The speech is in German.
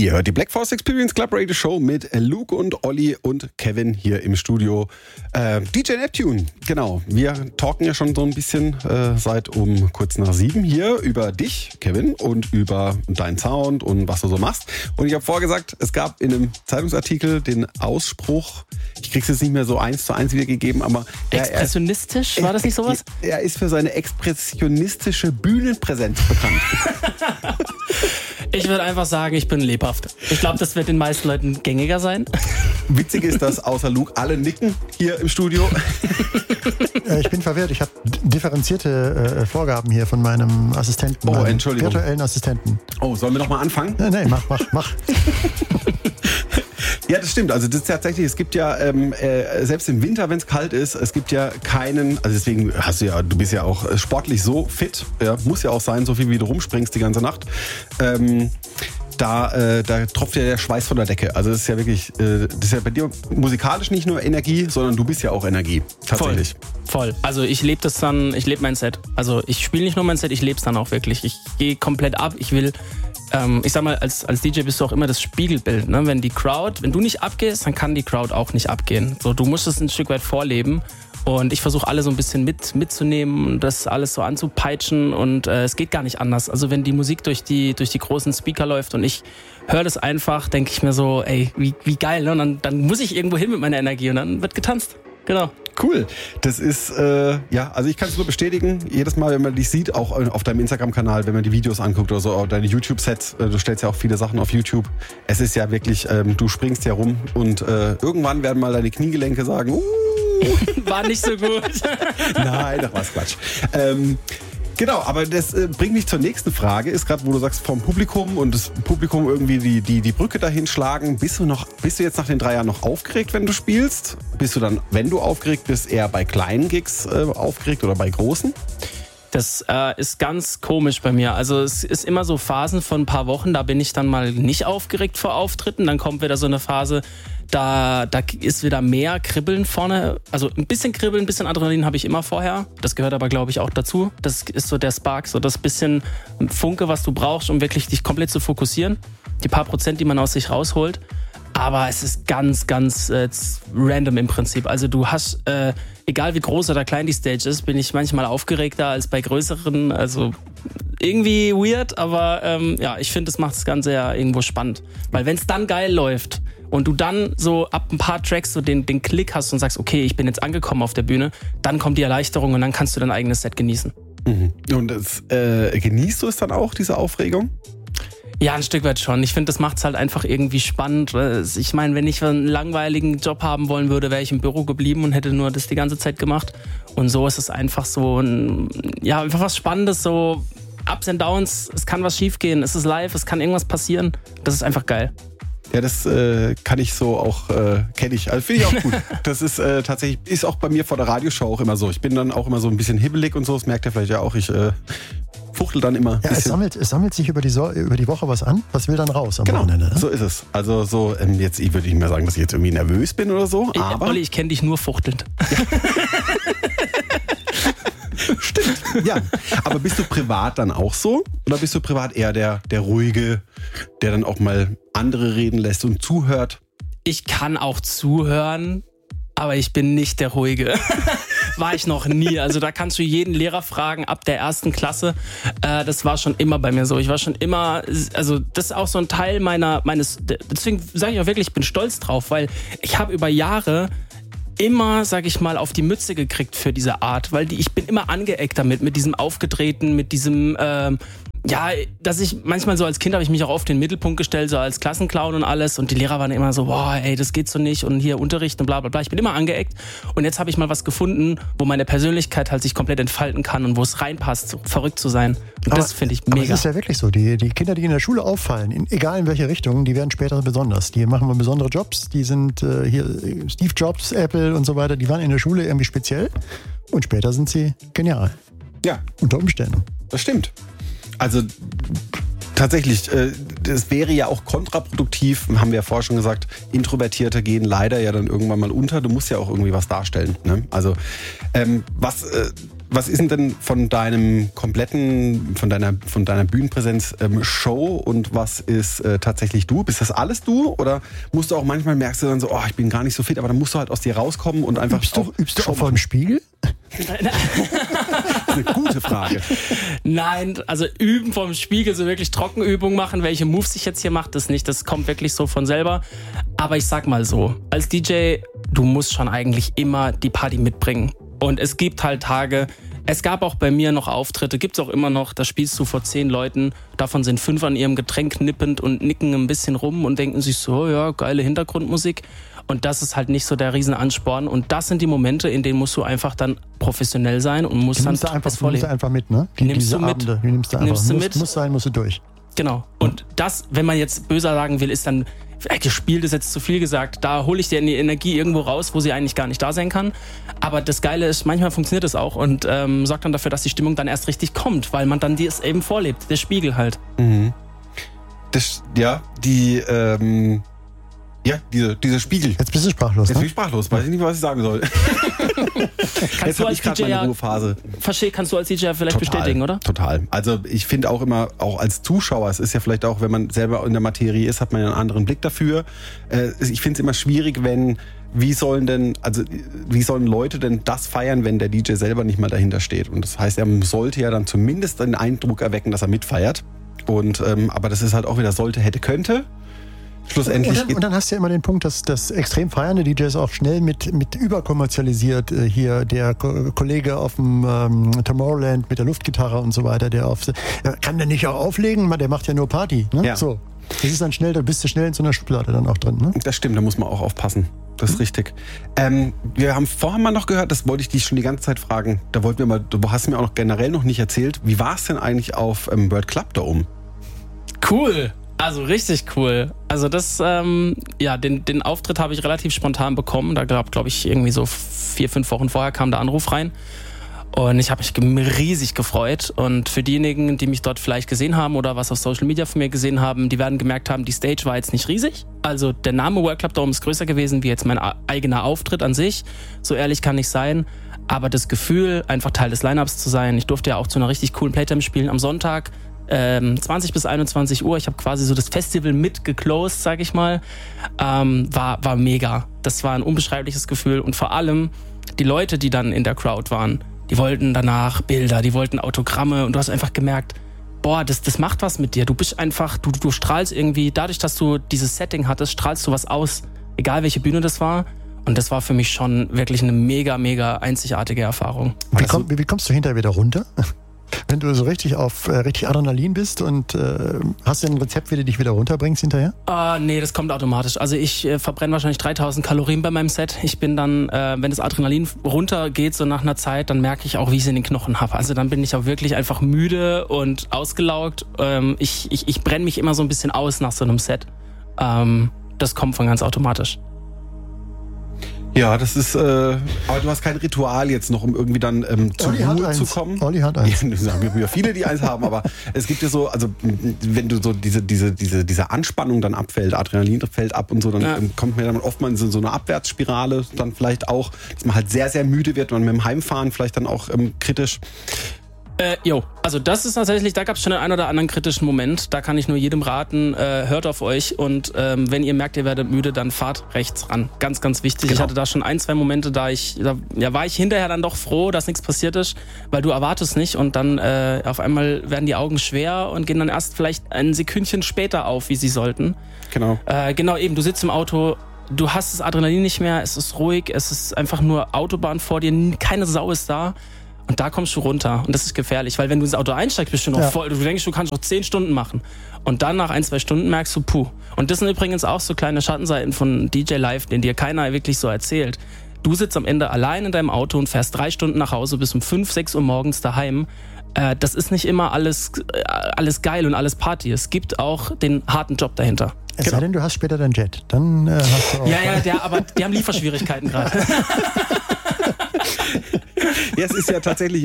Ihr hört die Black Force Experience Club Radio Show mit Luke und Olli und Kevin hier im Studio. DJ Neptune, genau. Wir talken ja schon so ein bisschen seit um kurz nach 7 hier über dich, Kevin, und über deinen Sound und was du so machst. Und ich habe vorher gesagt, es gab in einem Zeitungsartikel den Ausspruch, ich krieg's jetzt nicht mehr so 1:1 wiedergegeben, aber... Expressionistisch, war das nicht sowas? Er ist für seine expressionistische Bühnenpräsenz bekannt. Ich würde einfach sagen, ich bin lebhaft. Ich glaube, das wird den meisten Leuten gängiger sein. Witzig ist, dass außer Luke alle nicken hier im Studio. Ich bin verwirrt. Ich habe differenzierte Vorgaben hier von meinem Assistenten. Oh, Entschuldigung. Virtuellen Assistenten. Oh, sollen wir nochmal anfangen? Nein, mach. Ja, das stimmt. Also das ist tatsächlich, es gibt ja, selbst im Winter, wenn es kalt ist, es gibt ja keinen, also deswegen du bist ja auch sportlich so fit, ja, muss ja auch sein, so viel wie du rumspringst die ganze Nacht. Da tropft ja der Schweiß von der Decke. Also das ist ja wirklich, das ist ja bei dir musikalisch nicht nur Energie, sondern du bist ja auch Energie. Tatsächlich. Voll. Also ich lebe mein Set. Also ich spiele nicht nur mein Set, ich lebe es dann auch wirklich. Ich gehe komplett ab. Ich will, ich sag mal, als DJ bist du auch immer das Spiegelbild. Ne? Wenn du nicht abgehst, dann kann die Crowd auch nicht abgehen. So, du musst es ein Stück weit vorleben. Und ich versuche alle so ein bisschen mitzunehmen und das alles so anzupeitschen und es geht gar nicht anders. Also wenn die Musik durch die großen Speaker läuft und ich höre das einfach, denke ich mir so, ey, wie geil, ne? Und dann muss ich irgendwo hin mit meiner Energie und dann wird getanzt. Genau. Cool. Das ist, also ich kann es nur bestätigen, jedes Mal, wenn man dich sieht, auch auf deinem Instagram-Kanal, wenn man die Videos anguckt oder so, auch deine YouTube-Sets, du stellst ja auch viele Sachen auf YouTube. Es ist ja wirklich, du springst ja rum und irgendwann werden mal deine Kniegelenke sagen, war nicht so gut. Nein, das war's Quatsch. Genau, aber das bringt mich zur nächsten Frage, ist gerade, wo du sagst, vom Publikum und das Publikum irgendwie die Brücke dahin schlagen. Bist du jetzt nach den 3 Jahren noch aufgeregt, wenn du spielst? Bist du dann, wenn du aufgeregt bist, eher bei kleinen Gigs aufgeregt oder bei großen? Das ist ganz komisch bei mir. Also es ist immer so Phasen von ein paar Wochen, da bin ich dann mal nicht aufgeregt vor Auftritten. Dann kommt wieder so eine Phase, da ist wieder mehr Kribbeln vorne. Also ein bisschen Kribbeln, ein bisschen Adrenalin habe ich immer vorher. Das gehört aber, glaube ich, auch dazu. Das ist so der Spark, so das bisschen Funke, was du brauchst, um wirklich dich komplett zu fokussieren. Die paar Prozent, die man aus sich rausholt. Aber es ist ganz, ganz random im Prinzip. Also du hast, egal wie groß oder klein die Stage ist, bin ich manchmal aufgeregter als bei größeren. Also irgendwie weird, aber ich finde, das macht das Ganze ja irgendwo spannend. Weil wenn es dann geil läuft und du dann so ab ein paar Tracks so den Klick hast und sagst, okay, ich bin jetzt angekommen auf der Bühne, dann kommt die Erleichterung und dann kannst du dein eigenes Set genießen. Mhm. Und genießt du es dann auch, diese Aufregung? Ja, ein Stück weit schon. Ich finde, das macht's halt einfach irgendwie spannend. Ich meine, wenn ich einen langweiligen Job haben wollen würde, wäre ich im Büro geblieben und hätte nur das die ganze Zeit gemacht. Und so ist es einfach so einfach was Spannendes, so Ups and Downs. Es kann was schiefgehen, es ist live, es kann irgendwas passieren. Das ist einfach geil. Ja, das kann ich so auch, kenne ich. Also finde ich auch gut. Das ist tatsächlich, ist auch bei mir vor der Radioshow auch immer so. Ich bin dann auch immer so ein bisschen hibbelig und so, das merkt ihr vielleicht ja auch. Ich fuchtel dann immer. Ja, es sammelt sich über die Woche was an, was will dann raus am Wochenende. Ne? So ist es. Also so, jetzt, ich würde nicht mehr sagen, dass ich jetzt irgendwie nervös bin oder so, aber... Olli, ich kenne dich nur fuchtelnd. Ja. Stimmt, ja. Aber bist du privat dann auch so? Oder bist du privat eher der Ruhige, der dann auch mal andere reden lässt und zuhört? Ich kann auch zuhören, aber ich bin nicht der Ruhige. War ich noch nie. Also da kannst du jeden Lehrer fragen, ab der 1. Klasse. Das war schon immer bei mir so. Ich war schon immer, also das ist auch so ein Teil meines, deswegen sage ich auch wirklich, ich bin stolz drauf, weil ich habe über Jahre immer, sag ich mal, auf die Mütze gekriegt für diese Art, weil ich bin immer angeeckt damit, mit diesem Aufgetreten, mit diesem, dass ich manchmal so als Kind habe ich mich auch oft in den Mittelpunkt gestellt, so als Klassenclown und alles und die Lehrer waren immer so, boah, ey, das geht so nicht und hier Unterricht und bla bla bla. Ich bin immer angeeckt und jetzt habe ich mal was gefunden, wo meine Persönlichkeit halt sich komplett entfalten kann und wo es reinpasst, so verrückt zu sein. Und das finde ich mega. Aber es ist ja wirklich so, die Kinder, die in der Schule auffallen, egal in welche Richtung, die werden später besonders. Die machen mal besondere Jobs, die sind hier Steve Jobs, Apple und so weiter, die waren in der Schule irgendwie speziell und später sind sie genial. Ja. Unter Umständen. Das stimmt. Also tatsächlich, das wäre ja auch kontraproduktiv, haben wir ja vorher schon gesagt, Introvertierte gehen leider ja dann irgendwann mal unter. Du musst ja auch irgendwie was darstellen. Ne? Also was was ist denn von deinem kompletten, von deiner Bühnenpräsenz Show und was ist tatsächlich du? Bist das alles du? Oder musst du auch manchmal, merkst du dann so, ich bin gar nicht so fit, aber dann musst du halt aus dir rauskommen und einfach... Übst du auch vor dem Spiegel? Das ist eine gute Frage. Nein, also üben vom Spiegel, so wirklich Trockenübungen machen, welche Moves ich jetzt hier mache, das nicht, das kommt wirklich so von selber. Aber ich sag mal so, als DJ, du musst schon eigentlich immer die Party mitbringen. Und es gibt halt Tage, es gab auch bei mir noch Auftritte, gibt's auch immer noch, da spielst du vor 10 Leuten, davon sind 5 an ihrem Getränk nippend und nicken ein bisschen rum und denken sich so, ja, geile Hintergrundmusik. Und das ist halt nicht so der Riesenansporn. Und das sind die Momente, in denen musst du einfach dann professionell sein und musst dann das vorleben. Du einfach mit, ne? Nimmst du mit. Nimmst du einfach. Muss sein, musst du durch. Genau. Und das, wenn man jetzt böser sagen will, ist dann, gespielt ist jetzt zu viel gesagt, da hole ich dir die Energie irgendwo raus, wo sie eigentlich gar nicht da sein kann. Aber das Geile ist, manchmal funktioniert es auch und sorgt dann dafür, dass die Stimmung dann erst richtig kommt, weil man dann es eben vorlebt, der Spiegel halt. Mhm. Dieser Spiegel. Jetzt bist du sprachlos. Jetzt bin ich sprachlos, weiß ich nicht, was ich sagen soll. Jetzt habe ich gerade meine Ruhephase. Kannst du als DJ vielleicht bestätigen, oder? Total. Also ich finde auch immer, auch als Zuschauer, es ist ja vielleicht auch, wenn man selber in der Materie ist, hat man ja einen anderen Blick dafür. Ich finde es immer schwierig, wie sollen Leute denn das feiern, wenn der DJ selber nicht mal dahinter steht? Und das heißt, er sollte ja dann zumindest den Eindruck erwecken, dass er mitfeiert. Und aber das ist halt auch wieder sollte, hätte, könnte. Schlussendlich. Und dann hast du ja immer den Punkt, dass das extrem feiernde DJs auch schnell mit überkommerzialisiert. Hier der Kollege auf dem Tomorrowland mit der Luftgitarre und so weiter, kann der nicht auch auflegen? Der macht ja nur Party. Ne? Ja. So. Das ist dann schnell, da bist du schnell in so einer Schublade dann auch drin. Ne? Das stimmt, da muss man auch aufpassen. Das ist richtig. Wir haben vorher mal noch gehört, das wollte ich dich schon die ganze Zeit fragen. Du hast mir auch noch generell noch nicht erzählt, wie war es denn eigentlich auf World Club Dome? Cool. Also richtig cool. Also das, den Auftritt habe ich relativ spontan bekommen. Da glaube ich irgendwie so 4-5 Wochen vorher kam der Anruf rein. Und ich habe mich riesig gefreut. Und für diejenigen, die mich dort vielleicht gesehen haben oder was auf Social Media von mir gesehen haben, die werden gemerkt haben, die Stage war jetzt nicht riesig. Also der Name World Club Dome ist größer gewesen wie jetzt mein eigener Auftritt an sich. So ehrlich kann ich sein. Aber das Gefühl, einfach Teil des Line-Ups zu sein. Ich durfte ja auch zu einer richtig coolen Playtime spielen am Sonntag. 20 bis 21 Uhr. Ich habe quasi so das Festival mitgeclosed, sag ich mal. War mega. Das war ein unbeschreibliches Gefühl. Und vor allem die Leute, die dann in der Crowd waren, die wollten danach Bilder, die wollten Autogramme. Und du hast einfach gemerkt, das macht was mit dir. Du bist einfach, du strahlst irgendwie, dadurch, dass du dieses Setting hattest, strahlst du was aus. Egal welche Bühne das war. Und das war für mich schon wirklich eine mega, mega einzigartige Erfahrung. Wie kommst du hinterher wieder runter? Wenn du so richtig auf richtig Adrenalin bist und hast du ein Rezept, wie du dich wieder runterbringst hinterher? Nee, das kommt automatisch. Also ich verbrenne wahrscheinlich 3000 Kalorien bei meinem Set. Ich bin dann, wenn das Adrenalin runtergeht, so nach einer Zeit, dann merke ich auch, wie ich es in den Knochen habe. Also dann bin ich auch wirklich einfach müde und ausgelaugt. Ich brenne mich immer so ein bisschen aus nach so einem Set. Das kommt von ganz automatisch. Ja, das ist, aber du hast kein Ritual jetzt noch, um irgendwie dann zur Ruhe zu kommen. Olli hat eins. Ja, es gibt ja viele, die eins haben, aber es gibt ja so, also wenn du so diese Anspannung dann abfällt, Adrenalin fällt ab und so, dann kommt mir dann oftmals so eine Abwärtsspirale dann vielleicht auch, dass man halt sehr, sehr müde wird und mit dem Heimfahren vielleicht dann auch kritisch. Also das ist tatsächlich, da gab es schon den einen oder anderen kritischen Moment. Da kann ich nur jedem raten, hört auf euch und wenn ihr merkt, ihr werdet müde, dann fahrt rechts ran. Ganz, ganz wichtig. Genau. Ich hatte da schon 1-2 Momente, da war ich hinterher dann doch froh, dass nichts passiert ist, weil du erwartest nicht und dann auf einmal werden die Augen schwer und gehen dann erst vielleicht ein Sekündchen später auf, wie sie sollten. Genau. Genau, eben, du sitzt im Auto, du hast das Adrenalin nicht mehr, es ist ruhig, es ist einfach nur Autobahn vor dir, keine Sau ist da. Und da kommst du runter. Und das ist gefährlich, weil wenn du ins Auto einsteigst, bist du noch voll. Du denkst, du kannst noch 10 Stunden machen. Und dann nach 1-2 Stunden merkst du, puh. Und das sind übrigens auch so kleine Schattenseiten von DJ Live, den dir keiner wirklich so erzählt. Du sitzt am Ende allein in deinem Auto und fährst 3 Stunden nach Hause, bis um 5-6 Uhr morgens daheim. Das ist nicht immer alles geil und alles Party. Es gibt auch den harten Job dahinter. Es sei denn, du hast später dein Jet. Dann hast du auch... Ja, aber die haben Lieferschwierigkeiten gerade. Ja, es ist ja tatsächlich